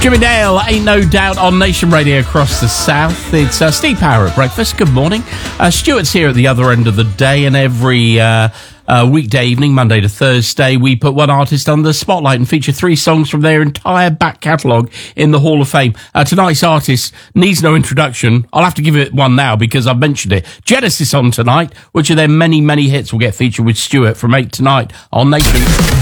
Jimmy Dale, Ain't No Doubt on Nation Radio across the South. It's Steve Power at breakfast. Good morning. Stuart's here at the other end of the day, and every weekday evening, Monday to Thursday, we put one artist under the spotlight and feature 3 songs from their entire back catalogue in the Hall of Fame. Tonight's artist needs no introduction. I'll have to give it one now because I've mentioned it. Genesis on tonight, which of their many, many hits will get featured with Stuart from 8 tonight on Nation.